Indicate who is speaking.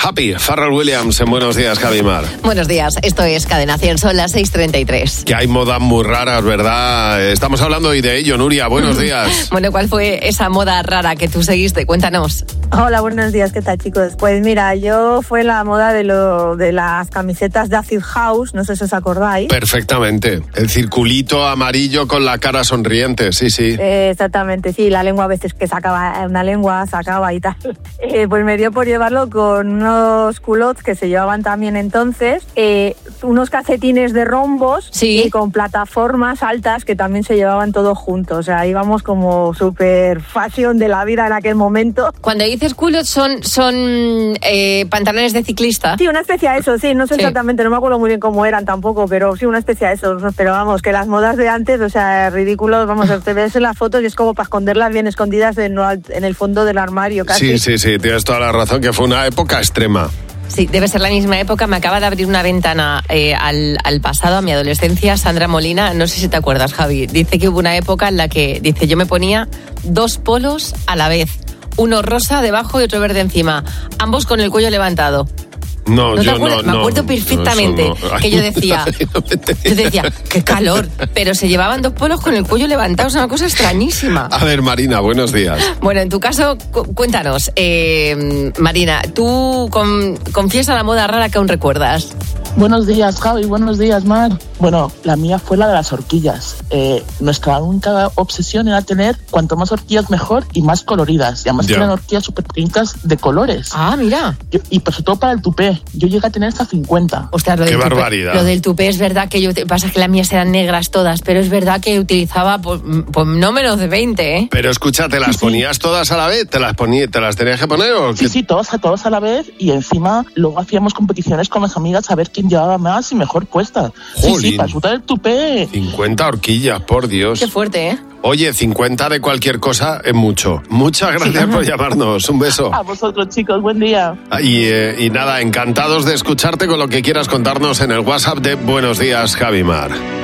Speaker 1: Happy, Pharrell Williams en Buenos Días, Javi Mar.
Speaker 2: Buenos días, esto es Cadena 100, son las 6:33.
Speaker 1: Que hay modas muy raras, ¿verdad? Estamos hablando hoy de ello, Nuria, buenos días.
Speaker 2: Bueno, ¿cuál fue esa moda rara que tú seguiste? Cuéntanos.
Speaker 3: Hola, buenos días, ¿qué tal, chicos? Pues mira, yo fue la moda de las camisetas de Acid House, no sé si os acordáis.
Speaker 1: Perfectamente, el circulito amarillo con la cara sonriente, sí.
Speaker 3: Exactamente, sí, la lengua a veces que sacaba y tal. Pues me dio por llevarlo con unos culottes que se llevaban también entonces, unos calcetines de rombos y con plataformas altas que también se llevaban todos juntos. O sea, íbamos como super fashion de la vida en aquel momento.
Speaker 2: Cuando dices culottes son pantalones de ciclista.
Speaker 3: Sí, una especie de eso, sí, no sé exactamente, no me acuerdo muy bien cómo eran tampoco, pero sí, una especie de eso. Pero vamos, que las modas de antes, o sea, ridículos, vamos, te ves en las fotos y es como para esconderlas bien escondidas en el fondo del armario casi.
Speaker 1: Sí, tienes toda la razón, que fue una época extrema.
Speaker 2: Sí, debe ser la misma época. Me acaba de abrir una ventana al pasado, a mi adolescencia, Sandra Molina. No sé si te acuerdas, Javi. Dice que hubo una época en la que, dice, yo me ponía 2 polos a la vez. Uno rosa debajo y otro verde encima. Ambos con el cuello levantado.
Speaker 1: No,
Speaker 2: ¿No te acuerdas? Me acuerdo perfectamente que yo decía, qué calor, pero se llevaban 2 polos con el cuello levantado, es una cosa extrañísima.
Speaker 1: A ver, Marina, buenos días.
Speaker 2: Bueno, en tu caso, cuéntanos, Marina, ¿tú confiesa la moda rara que aún recuerdas?
Speaker 4: Buenos días, Javi, buenos días, Mar. Bueno, la mía fue la de las horquillas. Nuestra única obsesión era tener cuanto más horquillas mejor y más coloridas. Y además que eran horquillas súper pequeñitas de colores.
Speaker 2: Ah, mira.
Speaker 4: Y sobre todo para el tupé. Yo llegué a tener hasta 50.
Speaker 2: Ostras,
Speaker 1: ¡Qué barbaridad!
Speaker 2: Lo del tupé es verdad que pasa que las mías eran negras todas, pero es verdad que utilizaba pues no menos de 20, ¿eh?
Speaker 1: Pero escucha, ¿te las ponías todas a la vez? ¿Te las tenías que poner o qué?
Speaker 4: Sí, todas a la vez, y encima luego hacíamos competiciones con las amigas a ver quién llevaba más y mejor puesta.
Speaker 1: ¡Jolín!
Speaker 4: Sí, para disfrutar el tupé.
Speaker 1: 50 horquillas, por Dios.
Speaker 2: Qué fuerte, ¿eh?
Speaker 1: Oye, 50 de cualquier cosa es mucho. Muchas gracias por llamarnos. Un beso.
Speaker 4: A vosotros, chicos. Buen día.
Speaker 1: Y nada, encantados de escucharte con lo que quieras contarnos en el WhatsApp de Buenos Días, Javi Mar.